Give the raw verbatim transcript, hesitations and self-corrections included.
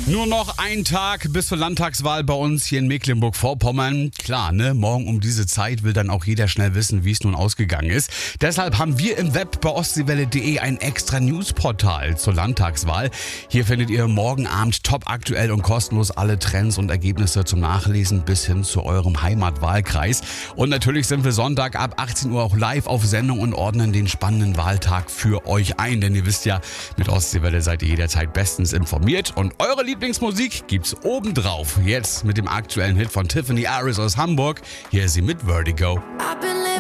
Nur noch ein Tag bis zur Landtagswahl bei uns hier in Mecklenburg-Vorpommern. Klar, ne? Morgen um diese Zeit will dann auch jeder schnell wissen, wie es nun ausgegangen ist. Deshalb haben wir im Web bei ostseewelle punkt de ein extra Newsportal zur Landtagswahl. Hier findet ihr morgen Abend top aktuell und kostenlos alle Trends und Ergebnisse zum Nachlesen bis hin zu eurem Heimatwahlkreis. Und natürlich sind wir Sonntag ab achtzehn Uhr auch live auf Sendung und ordnen den spannenden Wahltag für euch ein. Denn ihr wisst ja, mit Ostseewelle seid ihr jederzeit bestens informiert und eure Lieblingsmusik gibt's obendrauf. Jetzt mit dem aktuellen Hit von Tiffany Aris aus Hamburg. Hier ist sie mit Vertigo.